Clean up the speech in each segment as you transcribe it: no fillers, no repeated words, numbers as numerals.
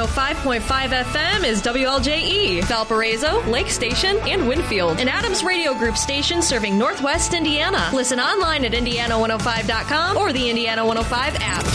105.5 FM is WLJE, Valparaiso, Lake Station, and Winfield, an Adams Radio Group station serving Northwest Indiana. Listen online at Indiana105.com or the Indiana 105 app.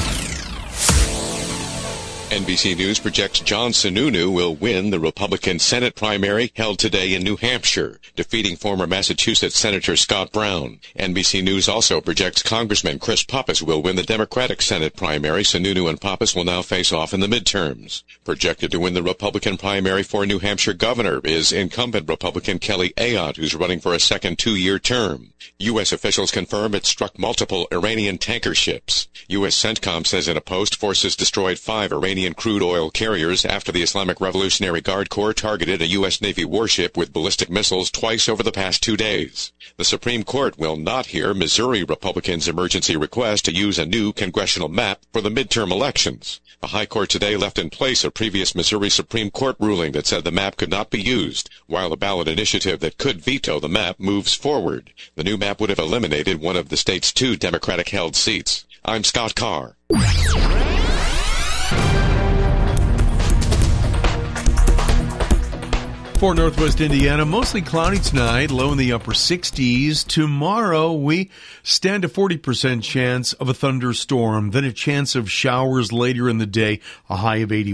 NBC News projects John Sununu will win the Republican Senate primary held today in New Hampshire, defeating former Massachusetts Senator Scott Brown. NBC News also projects Congressman Chris Pappas will win the Democratic Senate primary. Sununu and Pappas will now face off in the midterms. Projected to win the Republican primary for New Hampshire governor is incumbent Republican Kelly Ayotte, who's running for a second two-year term. U.S. officials confirm it struck multiple Iranian tanker ships. U.S. CENTCOM says in a post forces destroyed 5 Iranian crude oil carriers after the Islamic Revolutionary Guard Corps targeted a U.S. Navy warship with ballistic missiles twice over the past 2 days. The Supreme Court will not hear Missouri Republicans' emergency request to use a new congressional map for the midterm elections. The High Court today left in place a previous Missouri Supreme Court ruling that said the map could not be used, while a ballot initiative that could veto the map moves forward. The new map would have eliminated one of the state's 2 Democratic-held seats. I'm Scott Carr. For Northwest Indiana, mostly cloudy tonight, low in the upper 60s. Tomorrow, we stand a 40% chance of a thunderstorm, then a chance of showers later in the day, a high of 80.